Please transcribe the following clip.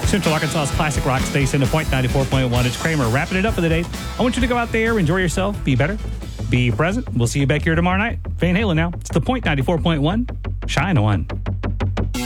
Central Arkansas's classic rock station, The Point 94.1. It's Kramer wrapping it up for the day. I want you to go out there, enjoy yourself, be better, be present. We'll see you back here tomorrow night. Van Halen now. It's The Point 94.1. Shine on.